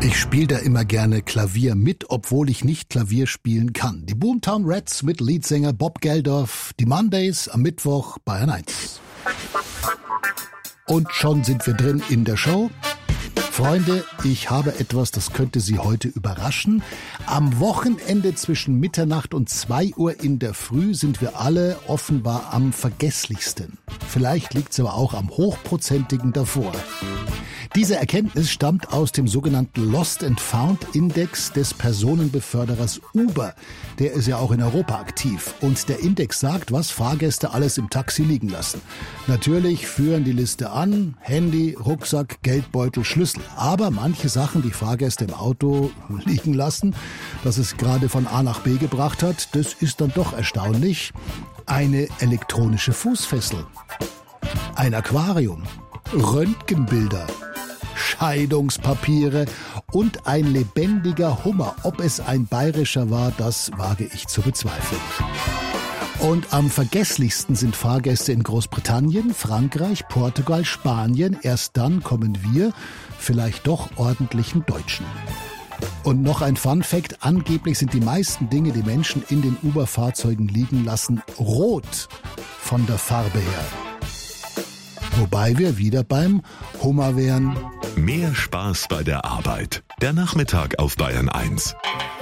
Ich spiele da immer gerne Klavier mit, obwohl ich nicht Klavier spielen kann. Die Boomtown Rats mit Leadsänger Bob Geldof, die Mondays am Mittwoch Bayern 1. Und schon sind wir drin in der Show. Freunde, ich habe etwas, das könnte Sie heute überraschen. Am Wochenende zwischen Mitternacht und 2 Uhr in der Früh sind wir alle offenbar am vergesslichsten. Vielleicht liegt es aber auch am hochprozentigen davor. Diese Erkenntnis stammt aus dem sogenannten Lost and Found Index des Personenbeförderers Uber. Der ist ja auch in Europa aktiv. Und der Index sagt, was Fahrgäste alles im Taxi liegen lassen. Natürlich führen die Liste an: Handy, Rucksack, Geldbeutel, Schlüssel. Aber manche Sachen, die Fahrgäste im Auto liegen lassen, das es gerade von A nach B gebracht hat, das ist dann doch erstaunlich. Eine elektronische Fußfessel, ein Aquarium, Röntgenbilder, Scheidungspapiere und ein lebendiger Hummer. Ob es ein bayerischer war, das wage ich zu bezweifeln. Und am vergesslichsten sind Fahrgäste in Großbritannien, Frankreich, Portugal, Spanien. Erst dann kommen wir, vielleicht doch ordentlichen Deutschen. Und noch ein Fun-Fact: Angeblich sind die meisten Dinge, die Menschen in den Uber-Fahrzeugen liegen lassen, rot von der Farbe her. Wobei wir wieder beim Hummer wären. Mehr Spaß bei der Arbeit. Der Nachmittag auf Bayern 1.